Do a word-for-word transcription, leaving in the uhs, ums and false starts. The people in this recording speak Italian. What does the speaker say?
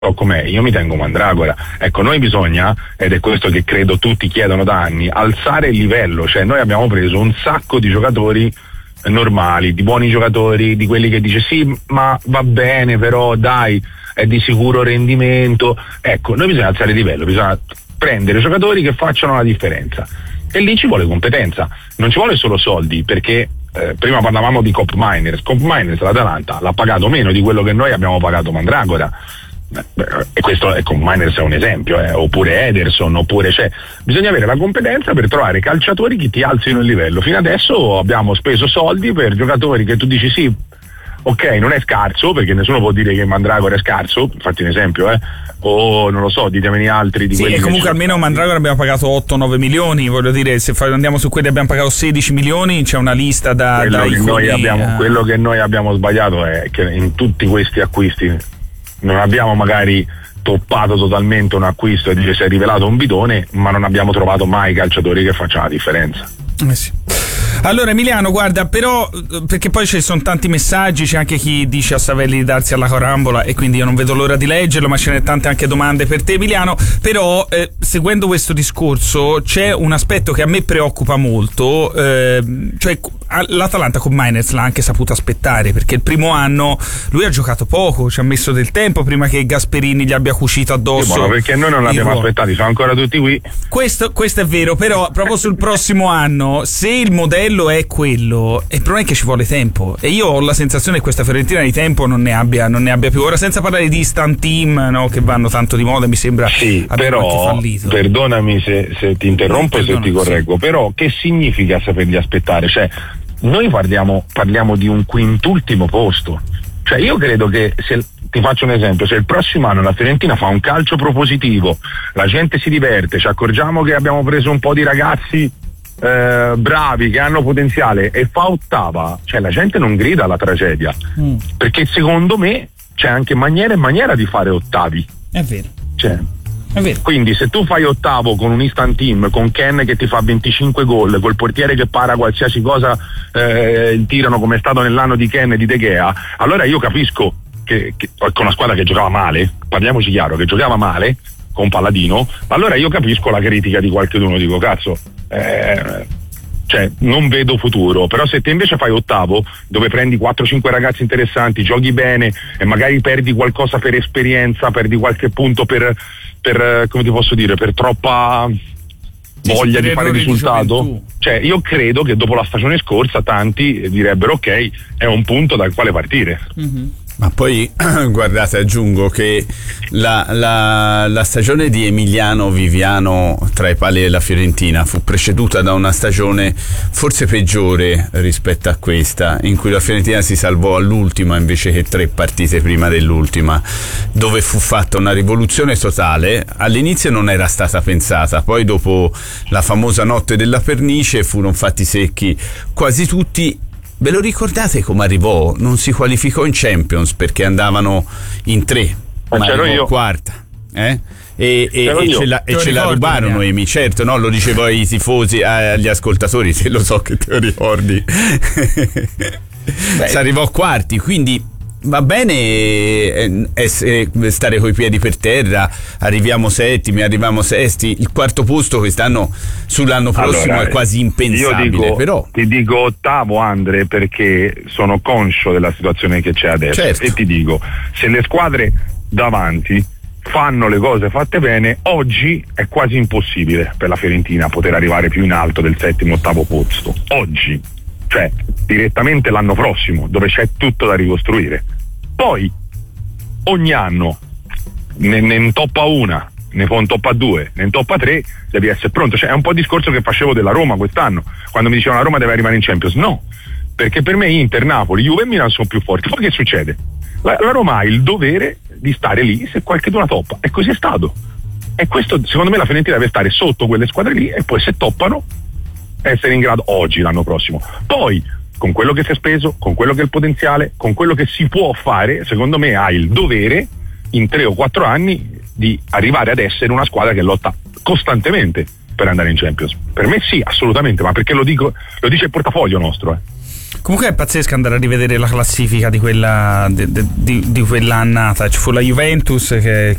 com'è, io mi tengo Mandragora. Ecco, noi bisogna, ed è questo che credo tutti chiedono da anni, alzare il livello, cioè noi abbiamo preso un sacco di giocatori normali, di buoni giocatori, di quelli che dice sì ma va bene però dai è di sicuro rendimento. Ecco, noi bisogna alzare il livello, bisogna prendere giocatori che facciano la differenza e lì ci vuole competenza, non ci vuole solo soldi, perché eh, prima parlavamo di Cop Miners, Cop Miners l'Atalanta l'ha pagato meno di quello che noi abbiamo pagato Mandragora. E questo ecco, Miners è un esempio, eh, oppure Ederson, oppure cioè, bisogna avere la competenza per trovare calciatori che ti alzino il livello. Fino adesso abbiamo speso soldi per giocatori che tu dici sì, ok, non è scarso, perché nessuno può dire che Mandragora è scarso, fatti un esempio, eh, o non lo so, ditemene altri di sì, quelli. E comunque almeno Mandragora abbiamo pagato otto nove milioni, voglio dire, se andiamo su quelli abbiamo pagato sedici milioni, c'è una lista da, quello, da che noi abbiamo, a... quello che noi abbiamo sbagliato è che in tutti questi acquisti non abbiamo magari toppato totalmente un acquisto e dice si è rivelato un bidone, ma non abbiamo trovato mai calciatori che facciano la differenza. Eh sì. Allora Emiliano, guarda, però perché poi ci sono tanti messaggi, c'è anche chi dice a Savelli di darsi alla carambola e quindi io non vedo l'ora di leggerlo, ma ce ne tante anche domande per te Emiliano, però eh, seguendo questo discorso c'è un aspetto che a me preoccupa molto, eh, cioè l'Atalanta con Miners l'ha anche saputo aspettare, perché il primo anno lui ha giocato poco, ci ha messo del tempo prima che Gasperini gli abbia cucito addosso. Sì, buono, perché noi non l'abbiamo aspettati, sono ancora tutti qui. Questo, questo è vero, però proprio sul prossimo anno, se il modello è quello, il problema è che ci vuole tempo e io ho la sensazione che questa Fiorentina di tempo non ne abbia, non ne abbia più. Ora senza parlare di instant team, no, che vanno tanto di moda, mi sembra sì, però fallito. Perdonami se, se ti interrompo e se ti correggo, sì. Però che significa saperli aspettare? Cioè noi parliamo, parliamo di un quintultimo posto, cioè io credo che se ti faccio un esempio, se il prossimo anno la Fiorentina fa un calcio propositivo, la gente si diverte, ci accorgiamo che abbiamo preso un po' di ragazzi Eh, bravi che hanno potenziale e fa ottava, cioè la gente non grida alla tragedia, mm. perché secondo me c'è anche maniera e maniera di fare ottavi. È vero. Cioè, è vero. Quindi se tu fai ottavo con un instant team, con Ken che ti fa venticinque gol, col portiere che para qualsiasi cosa eh, tirano come è stato nell'anno di Ken e di De Gea, allora io capisco che, che con una squadra che giocava male, parliamoci chiaro, che giocava male con Palladino, allora io capisco la critica di qualcuno, dico cazzo Eh, cioè non vedo futuro, però se te invece fai ottavo dove prendi quattro cinque ragazzi interessanti, giochi bene e magari perdi qualcosa per esperienza, perdi qualche punto per, per come ti posso dire, per troppa voglia di fare risultato, cioè io credo che dopo la stagione scorsa tanti direbbero ok, è un punto dal quale partire. Mm-hmm. Ma poi guardate, aggiungo che la, la, la stagione di Emiliano Viviano tra i pali della Fiorentina fu preceduta da una stagione forse peggiore rispetto a questa, in cui la Fiorentina si salvò all'ultima invece che tre partite prima dell'ultima, dove fu fatta una rivoluzione totale. All'inizio non era stata pensata, poi dopo la famosa notte della pernice furono fatti secchi quasi tutti. Ve lo ricordate come arrivò? Non si qualificò in Champions perché andavano in tre, ma, ma c'ero io quarta, eh? E, e, e io. ce la, e ce la rubarono, Emi, certo, no? Lo dicevo ai tifosi, agli ascoltatori, se lo so che te lo ricordi. Si arrivò quarti, quindi va bene essere, stare coi piedi per terra, arriviamo settimi, arriviamo sesti, il quarto posto quest'anno sull'anno prossimo allora, è quasi impensabile. Io dico, però ti dico ottavo, Andre, perché sono conscio della situazione che c'è adesso, certo. E ti dico, se le squadre davanti fanno le cose fatte bene, oggi è quasi impossibile per la Fiorentina poter arrivare più in alto del settimo ottavo posto oggi, cioè direttamente l'anno prossimo, dove c'è tutto da ricostruire. Poi ogni anno ne, ne intoppa una, ne fa un toppa due, ne intoppa tre, devi essere pronto. Cioè è un po' il discorso che facevo della Roma quest'anno, quando mi dicevano la Roma deve arrivare in Champions. No, perché per me Inter, Napoli, Juve e Milan sono più forti. Poi che succede? La, la Roma ha il dovere di stare lì se qualcuno toppa, e così è stato. E questo, secondo me, la Fiorentina deve stare sotto quelle squadre lì e poi se toppano essere in grado oggi, l'anno prossimo. Poi con quello che si è speso, con quello che è il potenziale, con quello che si può fare, secondo me hai il dovere in tre o quattro anni di arrivare ad essere una squadra che lotta costantemente per andare in Champions. Per me sì, assolutamente, ma perché lo dico, lo dice il portafoglio nostro, eh. Comunque è pazzesco andare a rivedere la classifica di quella di, di, di quella annata. Ci fu la Juventus che,